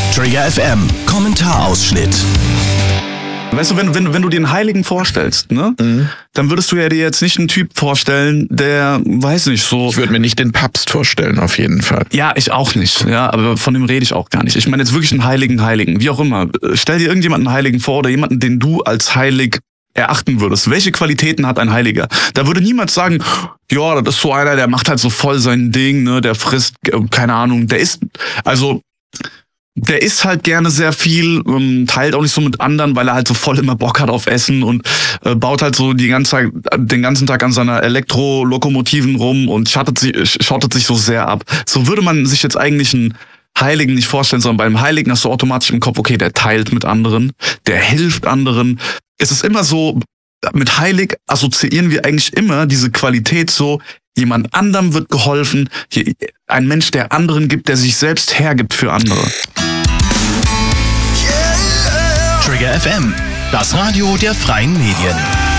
Trigger FM Kommentarausschnitt. Weißt du, wenn du dir einen Heiligen vorstellst, ne, dann würdest du ja dir jetzt nicht einen Typ vorstellen, der, weiß nicht, so... Ich würde mir nicht den Papst vorstellen, auf jeden Fall. Ja, ich auch nicht, ja, aber von dem rede ich auch gar nicht. Ich meine jetzt wirklich einen Heiligen, wie auch immer. Stell dir irgendjemanden Heiligen vor oder jemanden, den du als heilig erachten würdest. Welche Qualitäten hat ein Heiliger? Da würde niemand sagen, ja, das ist so einer, der macht halt so voll sein Ding, ne, der frisst, keine Ahnung, der isst halt gerne sehr viel, teilt auch nicht so mit anderen, weil er halt so voll immer Bock hat auf Essen und baut halt so den ganzen Tag an seiner Elektrolokomotiven rum und schottet sich so sehr ab. So würde man sich jetzt eigentlich einen Heiligen nicht vorstellen, sondern beim Heiligen hast du automatisch im Kopf, okay, der teilt mit anderen, der hilft anderen. Es ist immer so, mit heilig assoziieren wir eigentlich immer diese Qualität so, jemand anderem wird geholfen, ein Mensch, der anderen gibt, der sich selbst hergibt für andere. Trigger FM, das Radio der freien Medien.